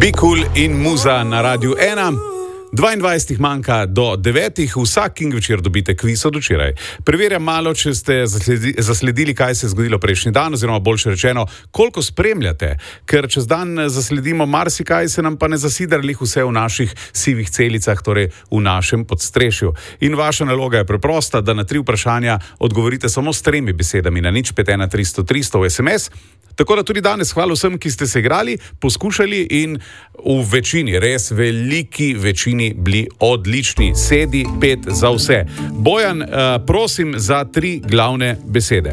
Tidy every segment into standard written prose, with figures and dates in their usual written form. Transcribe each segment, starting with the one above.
Be Cool in Muza na Radiu 1. 22 manjka do 9. Vsak večer dobite kviz od včeraj. Preverjam malo, če ste zasledili, kaj se je zgodilo prejšnji dan, oziroma boljše rečeno, koliko spremljate. Ker čez dan zasledimo marsikaj, se nam pa ne zasidrli vse v naših sivih celicah, torej v našem podstrešju. In vaša naloga je preprosta, da na 3 vprašanja odgovorite samo s 3 besedami na 051 300 300 v SMS. Tako da tudi danes hvala vsem, ki ste se igrali, poskušali in v večini, res veliki večini bili odlični. 7-5 za vse. Bojan, prosim za 3 glavne besede.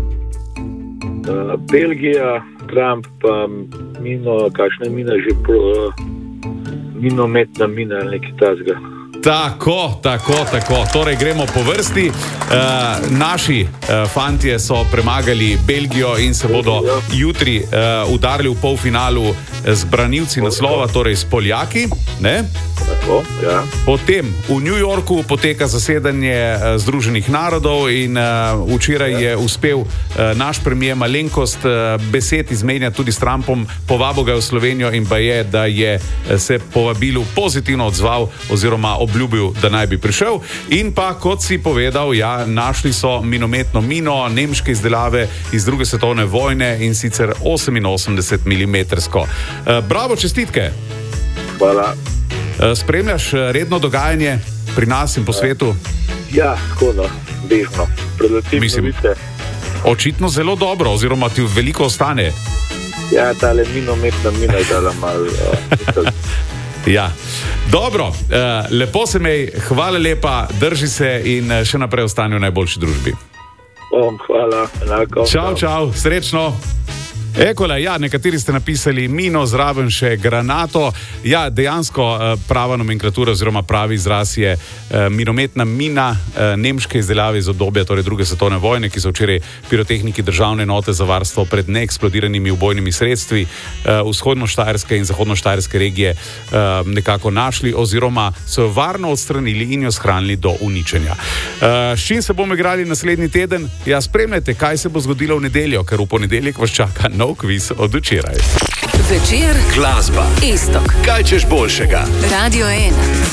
Belgija, Trump, pa kakšna mina že, minometna mina ali nekaj takega. Tako. Torej gremo po vrsti. Naši fantje so premagali Belgijo in se bodo jutri udarili v polfinalu z branilci naslova, torej s Poljaki. Ne? Tako, ja. Potem v New Yorku poteka zasedanje Združenih narodov in včeraj je uspel naš premier malenkost besed izmenjati tudi s Trumpom, povabil ga v Slovenijo in pa je, da je se povabilu pozitivno odzval oziroma obljubil, da naj bi prišel. In pa, kot si povedal, ja, našli so minometno mino nemške izdelave iz 2. svetovne vojne in sicer 88 mm. Bravo, čestitke! Hvala. Spremljaš redno dogajanje pri nas in po svetu? Ja, tako bežno. Mislim, očitno zelo dobro, oziroma ti veliko ostane. Ja, tale minometna mina je dala malo. Ja, dobro, lepo se mej, hvala lepa, drži se in še naprej ostane v najboljši družbi. Hvala, enako. Čau, srečno. Ekola, ja, nekateri ste napisali mino, zraven še granato. Ja, dejansko prava nomenklatura oziroma pravi izraz je minometna mina nemške izdelave iz obdobja, torej 2. svetovne vojne, ki so včeraj pirotehniki državne enote za varstvo pred neeksplodiranimi ubojnimi sredstvi vzhodno-štajerske in zahodno-štajerske regije nekako našli oziroma so jo varno odstranili in jo shranili do uničenja. S čim se bomo igrali naslednji teden? Ja, spremljajte, kaj se bo zgodilo v nedeljo, ker v ponedeljek vas čaka nov kviz od včeraj. Večer, glasba, Iztok. kaj češ boljšega? Radio 1.